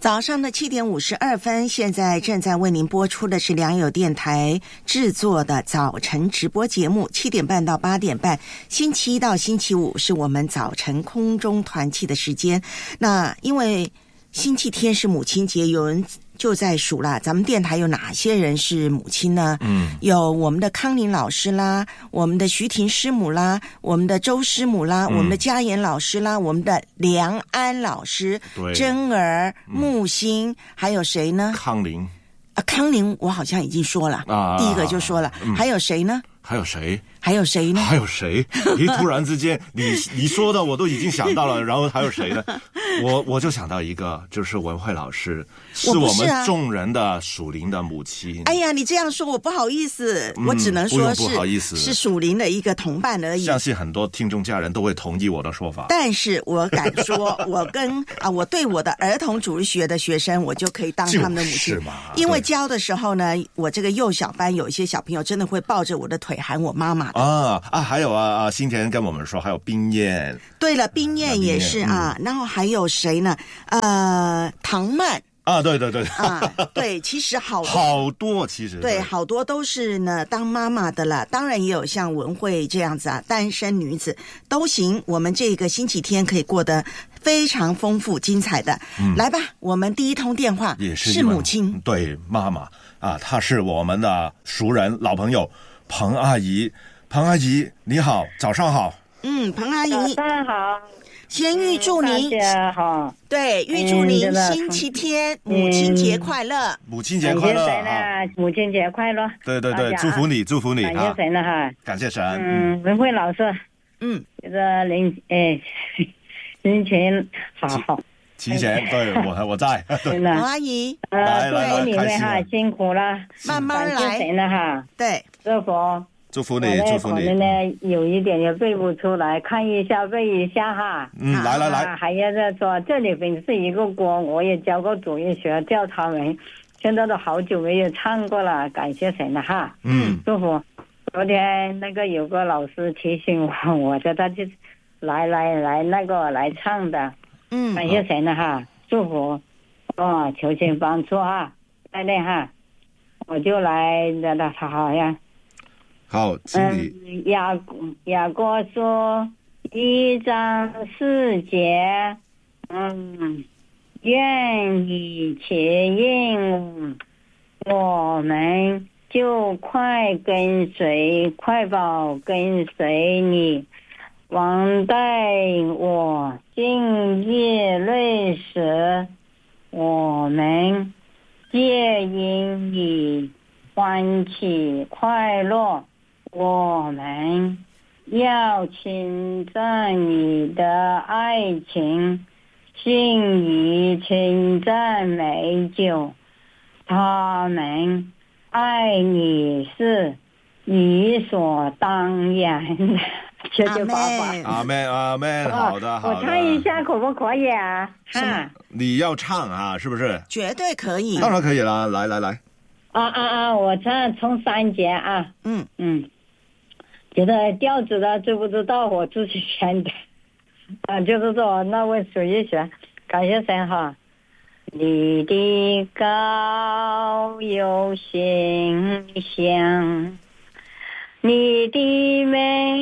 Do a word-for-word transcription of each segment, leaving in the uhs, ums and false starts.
早上的七点五十二分，现在正在为您播出的是良友电台制作的早晨直播节目，七点半到八点半，星期一到星期五是我们早晨空中团契的时间。那因为星期天是母亲节，有人就在数啦，咱们电台有哪些人是母亲呢？嗯，有我们的康宁老师啦，我们的徐婷师母啦，我们的周师母啦，嗯、我们的嘉言老师啦，我们的梁安老师，珍儿、木星、嗯，还有谁呢？ 康宁啊，康宁我好像已经说了，啊、第一个就说了，嗯、还有谁呢？ 还有谁？ 还有谁呢？ 还有谁？你突然之间，你你说的我都已经想到了，然后还有谁呢？我我就想到一个，就是文慧老师，是我们众人的属灵的母亲。 哎呀，你这样说我不好意思，嗯、我只能说是不好意思， 是属灵的一个同伴而已。 相信很多听众家人都会同意我的说法。 但是我敢说，我跟啊，我对我的儿童主日学的学生，我就可以当他们的母亲，因为教的时候呢，我这个幼小班有一些小朋友真的会抱着我的腿喊我妈妈的。 啊啊，还有啊啊，新田跟我们说还有冰燕。 对了，冰燕也是啊，嗯、然后还有谁呢？呃，唐曼。 啊，对对对啊，对，其实好多好多，其实对好多都是呢当妈妈的了，当然也有像文慧这样子啊，单身女子都行。我们这个星期天可以过得非常丰富精彩的。嗯、来吧，我们第一通电话也是是母亲， 对妈妈啊，她是我们的熟人老朋友彭阿姨。彭阿姨你好，早上好。 嗯，彭阿姨早上好。 先预祝您、 嗯、大家好， 对，预祝您星期天母亲节快乐， 嗯、母亲节快乐啊！母亲节快乐！ 对对对，祝福你，祝福你， 感谢神了哈， 感谢神。 嗯，文慧老师， 嗯， 这个林哎，林琴好好， 琴弦对我我在， 对了，阿姨， 呃，祝福你们哈，辛苦了， 慢慢来， 感谢神了哈， 对， 师傅。 祝福你，祝福你。 可能呢有一点也背不出来，看一下背一下哈。 嗯，来来来。 啊、还要再说，这里本是一个歌，我也教过主日学，教他们，现在都好久没有唱过了，感谢神了哈。 嗯， 祝福。昨天那个有个老师提醒我，我叫他去来来来那个来唱的。 嗯， 感谢神了哈，祝福。哦，求神帮助哈，来来哈，我就来的他好像。 好，请你。 嗯，雅雅各说一章四节，嗯，愿以其应，我们就快跟随，快跑跟随你。王带我进业内时，我们皆因你欢喜快乐。我们要称赞你的爱情，信以称赞美酒。他们爱你是理所当然的。谢谢爸爸。 阿妹阿妹，好的好的。 我唱一下可不可以啊？ 哈，你要唱啊，是不是？ 绝对可以。 当然可以了，来来来。 啊啊啊！我唱从三节啊。 嗯嗯。觉得调子的知不知道我自己选的啊，就是说那位属于选，感谢神哈。你的高有形象，你的美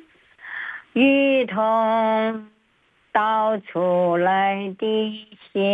如同倒出来的血。